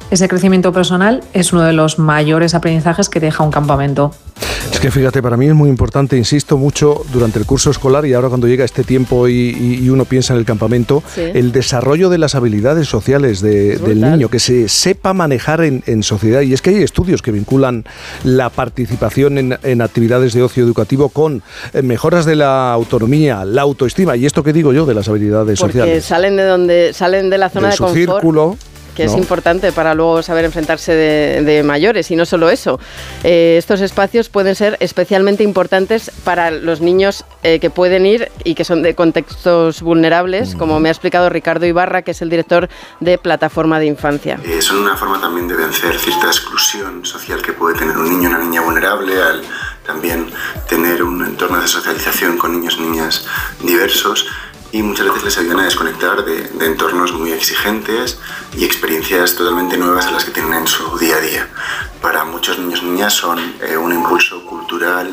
Ese crecimiento personal es uno de los mayores aprendizajes que deja un campamento. Es que fíjate, para mí es muy importante, insisto mucho, durante el curso escolar y ahora cuando llega este tiempo y uno piensa en el campamento, el desarrollo de las habilidades sociales del niño, que se sepa manejar en sociedad. Y es que hay estudios que vinculan la participación en actividades de ocio educativo con mejoras de la autonomía, la autoestima y esto que digo yo de las habilidades sociales. Porque salen de la zona de confort. Círculo. Que es importante para luego saber enfrentarse de mayores. Y no solo eso, estos espacios pueden ser especialmente importantes para los niños que pueden ir y que son de contextos vulnerables, como me ha explicado Ricardo Ibarra, que es el director de Plataforma de Infancia. Son una forma también de vencer cierta exclusión social que puede tener un niño o una niña vulnerable, al también tener un entorno de socialización con niños y niñas diversos. Y muchas veces les ayudan a desconectar de entornos muy exigentes y experiencias totalmente nuevas a las que tienen en su día a día. Para muchos niños y niñas son un impulso cultural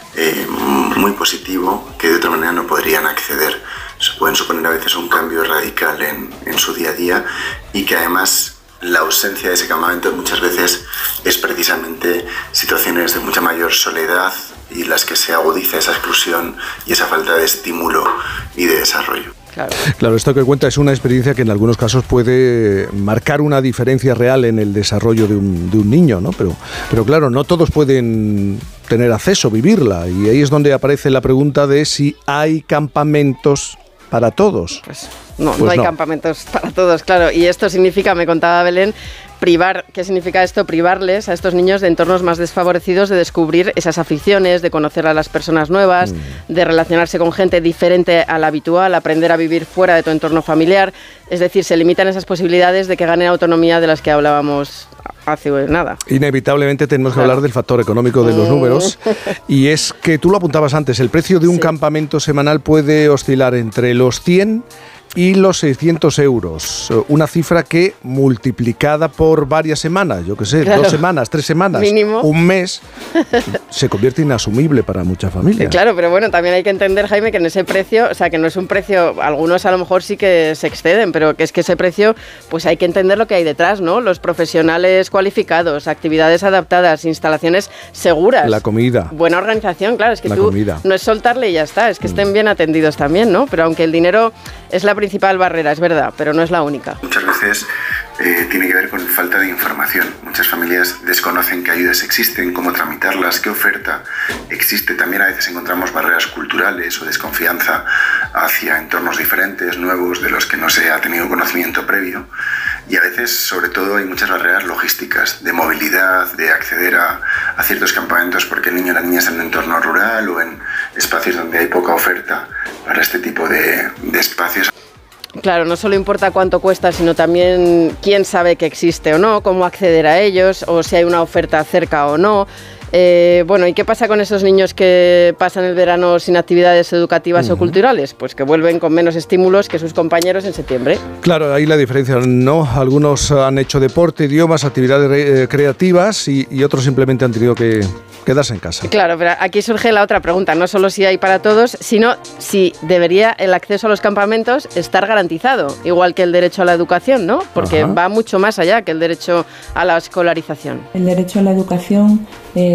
muy positivo que de otra manera no podrían acceder. Pueden suponer a veces un cambio radical en su día a día y que además la ausencia de ese campamento muchas veces es precisamente situaciones de mucha mayor soledad y las que se agudiza esa exclusión y esa falta de estímulo y de desarrollo. Claro, esto que cuenta es una experiencia que en algunos casos puede marcar una diferencia real en el desarrollo de un niño, ¿no? Pero claro, no todos pueden tener acceso, vivirla, y ahí es donde aparece la pregunta de si hay campamentos para todos. Pues no hay campamentos para todos, claro. Y esto significa, me contaba Belén, ¿qué significa esto? Privarles a estos niños de entornos más desfavorecidos de descubrir esas aficiones, de conocer a las personas nuevas, de relacionarse con gente diferente a la habitual, aprender a vivir fuera de tu entorno familiar. Es decir, se limitan esas posibilidades de que ganen autonomía de las que hablábamos hace nada. Inevitablemente tenemos que hablar del factor económico de los números, y es que tú lo apuntabas antes, el precio de un campamento semanal puede oscilar entre los 100 y los 600 euros, una cifra que multiplicada por varias semanas, yo qué sé, 2 semanas, 3 semanas, mínimo, un mes, se convierte inasumible para muchas familias. Claro, pero bueno, también hay que entender, Jaime, que en ese precio, o sea, que no es un precio, algunos a lo mejor sí que se exceden, pero que es que ese precio, pues hay que entender lo que hay detrás, ¿no? Los profesionales cualificados, actividades adaptadas, instalaciones seguras. La comida. Buena organización, claro, es que no es soltarle y ya está, es que estén bien atendidos también, ¿no? Pero aunque el dinero es la principal barrera, es verdad, pero no es la única. Muchas veces tiene que ver con falta de información. Muchas familias desconocen qué ayudas existen, cómo tramitarlas, qué oferta existe. También a veces encontramos barreras culturales o desconfianza hacia entornos diferentes, nuevos, de los que no se ha tenido conocimiento previo. Y a veces, sobre todo, hay muchas barreras logísticas, de movilidad, de acceder a ciertos campamentos porque el niño o la niña está en un entorno rural o en espacios donde hay poca oferta para este tipo de espacios. Claro, no solo importa cuánto cuesta, sino también quién sabe que existe o no, cómo acceder a ellos, o si hay una oferta cerca o no. Bueno, ¿y qué pasa con esos niños que pasan el verano sin actividades educativas o culturales? Pues que vuelven con menos estímulos que sus compañeros en septiembre. Claro, ahí la diferencia, ¿no? Algunos han hecho deporte, idiomas, actividades creativas y otros simplemente han tenido que quedarse en casa. Claro, pero aquí surge la otra pregunta, no solo si hay para todos, sino si debería el acceso a los campamentos estar garantizado, igual que el derecho a la educación, ¿no? Porque va mucho más allá que el derecho a la escolarización. El derecho a la educación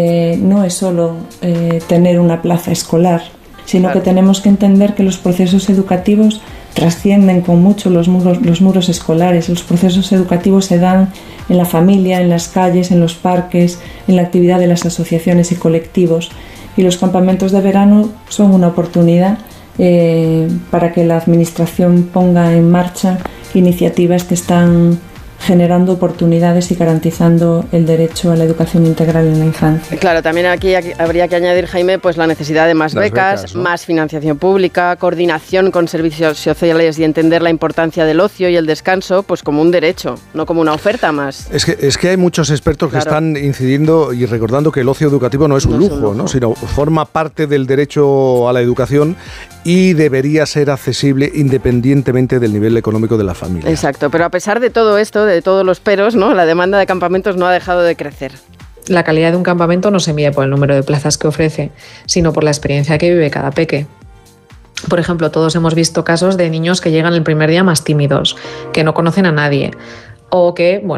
no es solo tener una plaza escolar, sino que tenemos que entender que los procesos educativos trascienden con mucho los muros escolares. Los procesos educativos se dan en la familia, en las calles, en los parques, en la actividad de las asociaciones y colectivos. Y los campamentos de verano son una oportunidad para que la Administración ponga en marcha iniciativas que están generando oportunidades y garantizando el derecho a la educación integral en la infancia. Claro, también aquí habría que añadir, Jaime, pues la necesidad de más becas, ¿no? Más financiación pública, coordinación con servicios sociales y entender la importancia del ocio y el descanso pues como un derecho, no como una oferta más. Es que hay muchos expertos que están incidiendo y recordando que el ocio educativo no es un lujo, ¿no? Sino forma parte del derecho a la educación y debería ser accesible independientemente del nivel económico de la familia. Exacto, pero a pesar de todo esto, de todos los peros, ¿no? La demanda de campamentos no ha dejado de crecer. La calidad de un campamento no se mide por el número de plazas que ofrece, sino por la experiencia que vive cada peque. Por ejemplo, todos hemos visto casos de niños que llegan el primer día más tímidos, que no conocen a nadie, o que, bueno,